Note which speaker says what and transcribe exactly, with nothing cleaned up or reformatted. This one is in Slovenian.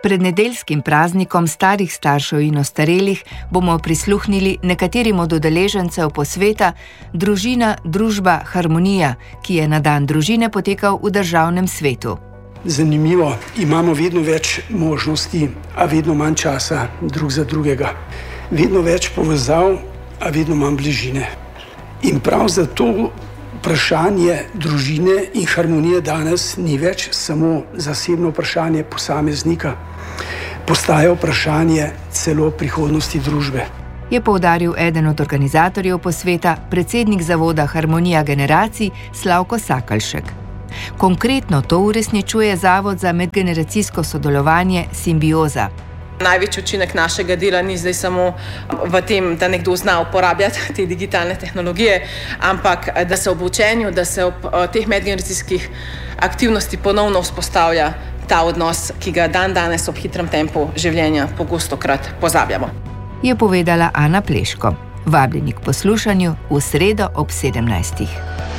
Speaker 1: Pred nedeljskim praznikom starih staršev in ostarelih bomo prisluhnili nekaterim od udeležencev posveta Družina, družba, harmonija, ki je na dan družine potekal v Državnem svetu.
Speaker 2: Zanimivo, imamo vedno več možnosti, a vedno manj časa drug za drugega. Vedno več povezav, a vedno manj bližine. In prav zato vprašanje družine in harmonije danes ni več samo zasebno vprašanje posameznika, postaja vprašanje celo prihodnosti družbe.
Speaker 1: Je poudaril eden od organizatorjev posveta, predsednik zavoda Harmonija generacij Slavko Sakalšek. Konkretno to uresničuje Zavod za medgeneracijsko sodelovanje Simbioza.
Speaker 3: Največji učinek našega dela ni zdaj samo v tem, da nekdo zna uporabljati te digitalne tehnologije, ampak da se ob učenju, da se ob teh medgeneracijskih aktivnosti ponovno vzpostavlja ta odnos, ki ga dan danes ob hitrem tempu življenja pogostokrat pozabljamo.
Speaker 1: Je povedala Ana Pleško. Vabljeni k poslušanju v sredo ob sedemnajstih.